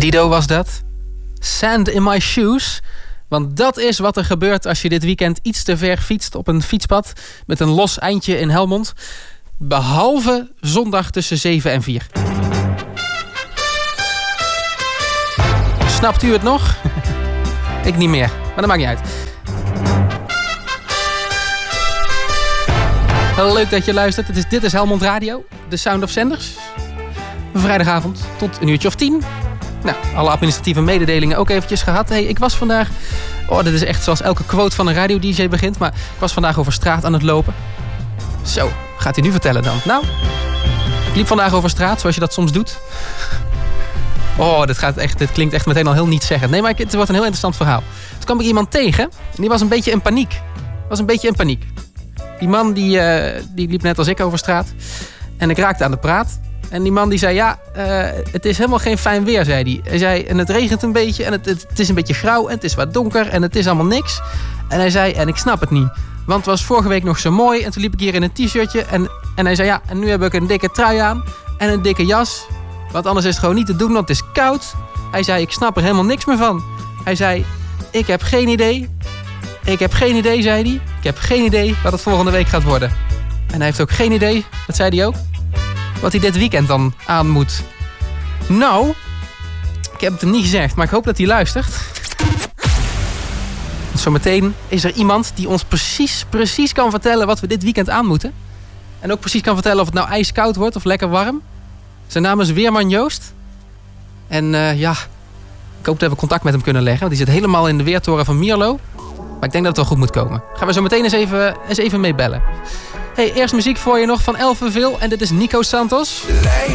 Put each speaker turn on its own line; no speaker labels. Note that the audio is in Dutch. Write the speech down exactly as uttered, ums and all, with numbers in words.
Dido was dat. Sand in my shoes. Want dat is wat er gebeurt als je dit weekend iets te ver fietst op een fietspad met een los eindje in Helmond. Behalve zondag tussen zeven en vier. Snapt u het nog? Ik niet meer, maar dat maakt niet uit. Heel leuk dat je luistert. Het is, dit is Helmond Radio, de Sound of Sanders. Vrijdagavond tot een uurtje of tien. Nou, alle administratieve mededelingen ook eventjes gehad. Hey, ik was vandaag... Oh, dit is echt zoals elke quote van een radio-D J begint. Maar ik was vandaag over straat aan het lopen. Zo, gaat hij nu vertellen dan? Nou, ik liep vandaag over straat, zoals je dat soms doet. Oh, dit, gaat echt, dit klinkt echt meteen al heel nietszeggend. Nee, maar het wordt een heel interessant verhaal. Toen kwam ik iemand tegen en die was een beetje in paniek. Was een beetje in paniek. Die man die, uh, die liep net als ik over straat. En ik raakte aan de praat. En die man die zei, ja, uh, het is helemaal geen fijn weer, zei hij. Hij zei, en het regent een beetje en het, het, het is een beetje grauw en het is wat donker en het is allemaal niks. En hij zei, en ik snap het niet. Want het was vorige week nog zo mooi en toen liep ik hier in een t-shirtje. En, en hij zei, ja, en nu heb ik een dikke trui aan en een dikke jas. Want anders is het gewoon niet te doen, want het is koud. Hij zei, ik snap er helemaal niks meer van. Hij zei, ik heb geen idee. Ik heb geen idee, zei hij. Ik heb geen idee wat het volgende week gaat worden. En hij heeft ook geen idee, dat zei hij ook, wat hij dit weekend dan aan moet. Nou, ik heb het hem niet gezegd, maar ik hoop dat hij luistert. Zometeen is er iemand die ons precies, precies kan vertellen wat we dit weekend aan moeten. En ook precies kan vertellen of het nou ijskoud wordt of lekker warm. Zijn naam is Weerman Joost. En uh, ja, ik hoop dat we contact met hem kunnen leggen. Want die zit helemaal in de weertoren van Mierlo. Maar ik denk dat het wel goed moet komen. Gaan we zo meteen eens even, eens even mee bellen. Hey, eerst muziek voor je nog van Elfenville. En dit is Nico Santos.